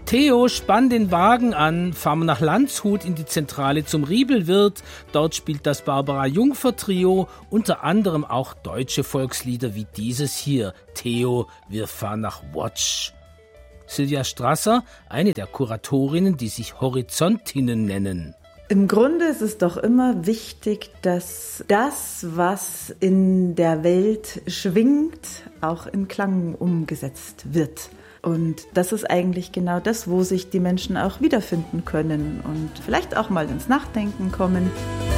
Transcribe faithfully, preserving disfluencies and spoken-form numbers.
Theo, spann den Wagen an, fahren wir nach Landshut in die Zentrale zum Riebelwirt. Dort spielt das Barbara-Jungfer-Trio unter anderem auch deutsche Volkslieder wie dieses hier. Theo, wir fahren nach Watch. Silja Strasser, eine der Kuratorinnen, die sich Horizontinnen nennen. Im Grunde ist es doch immer wichtig, dass das, was in der Welt schwingt, auch in Klang umgesetzt wird. Und das ist eigentlich genau das, wo sich die Menschen auch wiederfinden können und vielleicht auch mal ins Nachdenken kommen.